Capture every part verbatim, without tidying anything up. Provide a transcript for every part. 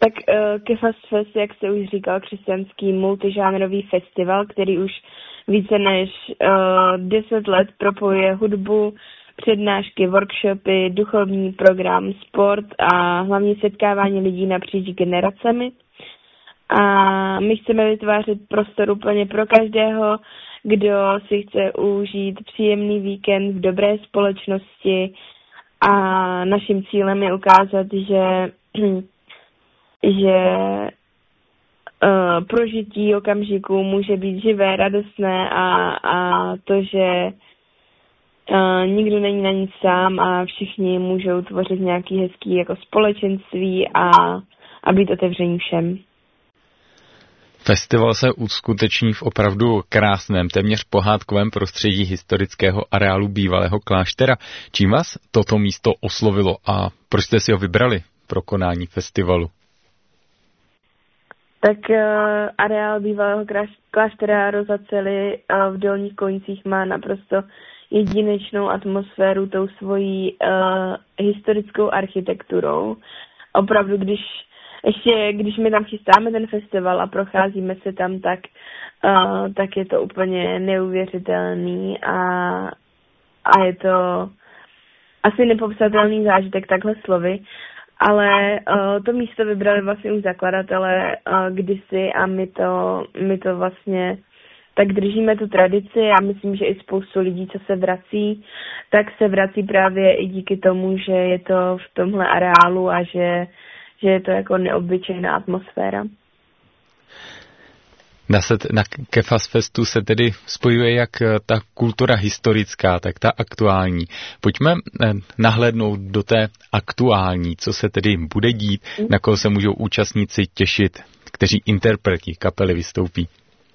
Tak uh, Kefas Fest, jak jste už říkal, křesťanský multižánrový festival, který už více než uh, deset let propojuje hudbu, přednášky, workshopy, duchovní program, sport a hlavně setkávání lidí napříč generacemi. A my chceme vytvářet prostor úplně pro každého, kdo si chce užít příjemný víkend v dobré společnosti, a naším cílem je ukázat, že, že uh, prožití okamžiku může být živé, radostné a, a to, že uh, nikdo není na nic sám a všichni můžou tvořit nějaký hezký jako společenství a, a být otevření všem. Festival se uskuteční v opravdu krásném, téměř pohádkovém prostředí historického areálu bývalého kláštera. Čím vás toto místo oslovilo a proč jste si ho vybrali pro konání festivalu? Tak uh, areál bývalého kláštera Rozaceli uh, v Dolních Konicích má naprosto jedinečnou atmosféru tou svojí uh, historickou architekturou. Opravdu, když Ještě když my tam chystáme ten festival a procházíme se tam, tak, uh, tak je to úplně neuvěřitelný a, a je to asi nepopsatelný zážitek takhle slovy, ale uh, to místo vybrali vlastně už zakladatelé uh, kdysi a my to, my to vlastně tak držíme tu tradici a myslím, že i spoustu lidí, co se vrací, tak se vrací právě i díky tomu, že je to v tomhle areálu a že že je to jako neobyčejná atmosféra. Na, set, na Kefas Festu se tedy spojuje jak ta kultura historická, tak ta aktuální. Pojďme nahlédnout do té aktuální, co se tedy bude dít, mm. na koho se můžou účastníci těšit, kteří interpreti kapely vystoupí.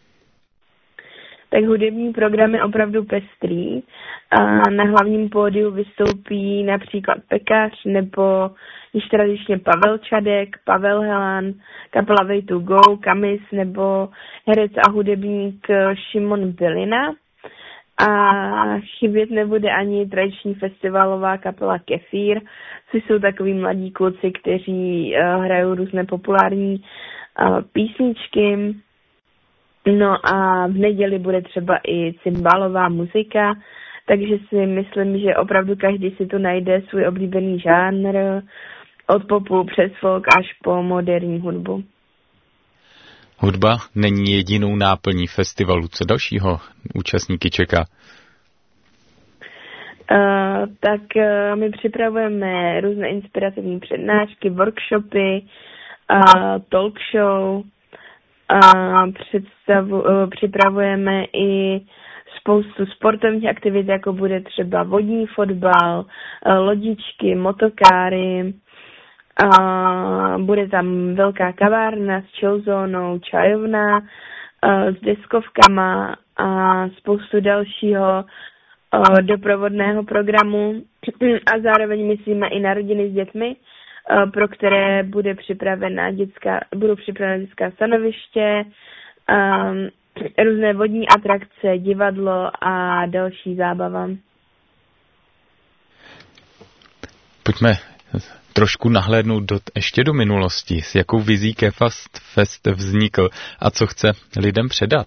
Tak hudební program je opravdu pestrý. A na hlavním pódiu vystoupí například Pekař nebo již tradičně Pavel Čadek, Pavel Helan, kapela Way to Go, Kamis nebo herec a hudebník Šimon Bylina. A chybět nebude ani tradiční festivalová kapela Kefír, což jsou takový mladí kluci, kteří uh, hrajou různé populární uh, písničky. No a v neděli bude třeba i cymbalová muzika, takže si myslím, že opravdu každý si tu najde svůj oblíbený žánr, od popu přes folk až po moderní hudbu. Hudba není jedinou náplní festivalu. Co dalšího účastníky čeká? Uh, tak uh, my připravujeme různé inspirativní přednášky, workshopy, uh, talk show, uh, představu, uh, připravujeme i spoustu sportovních aktivit, jako bude třeba vodní fotbal, uh, lodičky, motokáry. Uh, bude tam velká kavárna s chillzónou, čajovna uh, s deskovkama a spoustu dalšího uh, doprovodného programu a zároveň myslíme i na rodiny s dětmi, uh, pro které bude připravena dětská, budou připravena dětská stanoviště, um, různé vodní atrakce, divadlo a další zábava. Pojďme trošku nahlédnout do, ještě do minulosti, s jakou vizí Kefas Fest vznikl a co chce lidem předat.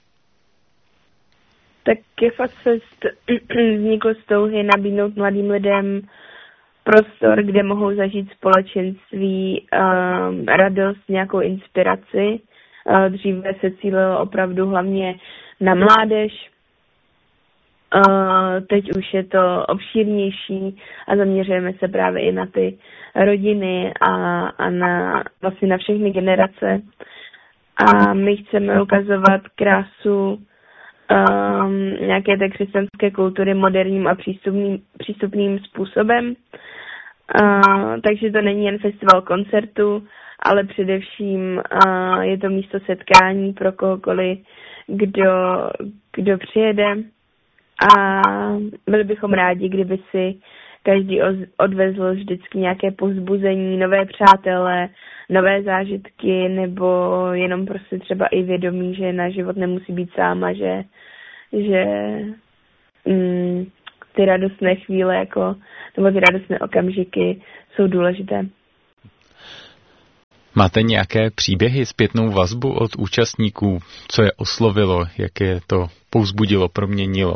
Tak Kefas Fest vznikl z touhy nabídnout mladým lidem prostor, kde mohou zažít společenství, um, radost, nějakou inspiraci. Uh, dříve se cílilo opravdu hlavně na mládež. Uh, teď už je to obšírnější a zaměřujeme se právě i na ty rodiny a, a na, vlastně na všechny generace. A my chceme ukazovat krásu um, nějaké té křesťanské kultury moderním a přístupným, přístupným způsobem. Uh, takže to není jen festival koncertu, ale především uh, je to místo setkání pro kohokoliv, kdo, kdo přijede. A byli bychom rádi, kdyby si každý odvezl vždycky nějaké povzbuzení, nové přátelé, nové zážitky, nebo jenom prostě třeba i vědomí, že na život nemusí být sám a že, že mm, ty radostné chvíle jako, nebo ty radostné okamžiky jsou důležité. Máte nějaké příběhy, zpětnou vazbu od účastníků, co je oslovilo, jak je to povzbudilo, proměnilo?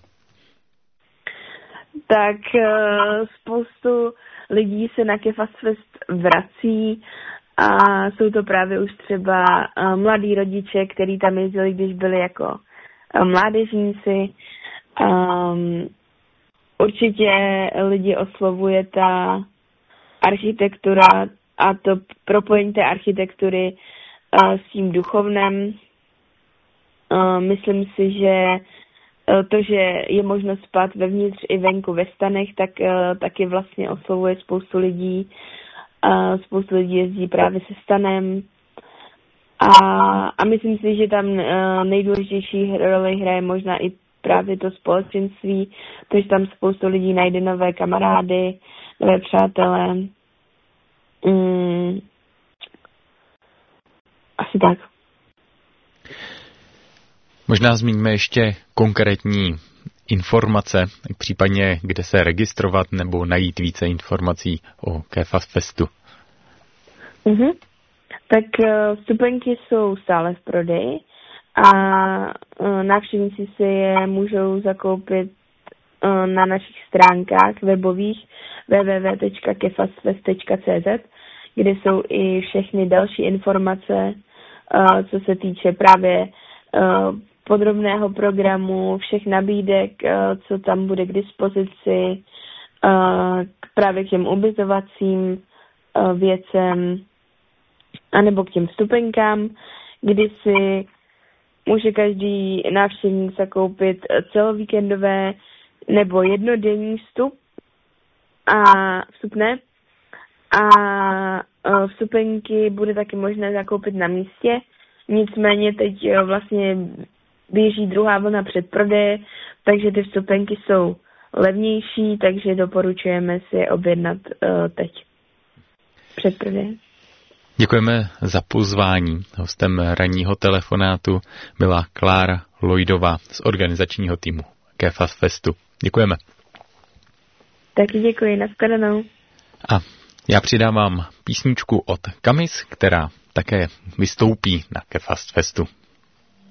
Tak spoustu lidí se na Kefas Fest vrací a jsou to právě už třeba mladí rodiče, kteří tam jezdili, když byli jako mládežníci. Um, určitě lidi oslovuje ta architektura a to propojení té architektury uh, s tím duchovnem. Uh, myslím si, že uh, to, že je možno spát vevnitř i venku ve stanech, tak uh, taky vlastně oslovuje spoustu lidí. Uh, spoustu lidí jezdí právě se stanem. A, a myslím si, že tam uh, nejdůležitější roli hraje možná i právě to společenství, protože tam spoustu lidí najde nové kamarády, nové přátelé. Mm, asi tak. Možná zmíníme ještě konkrétní informace, případně kde se registrovat nebo najít více informací o Kefas Festu. Mm-hmm. Tak vstupenky jsou stále v prodeji a návštěvníci si je můžou zakoupit na našich stránkách webových w w w tečka kefasfest tečka c z, kde jsou i všechny další informace, co se týče právě podrobného programu, všech nabídek, co tam bude k dispozici, právě k těm ubytovacím věcem, anebo k těm vstupenkám, kdy si může každý návštěvník zakoupit celovíkendové nebo jednodenní vstup a vstupné. A vstupenky bude taky možné zakoupit na místě. Nicméně teď vlastně běží druhá vlna předprodeje, takže ty vstupenky jsou levnější, takže doporučujeme si je objednat teď předprodeje. Děkujeme za pozvání. Hostem ranního telefonátu byla Klára Lojdová z organizačního týmu Kefas Festu. Děkujeme. Taky děkuji, nashledanou. A já přidávám písničku od Kamis, která také vystoupí na Kefas Festu.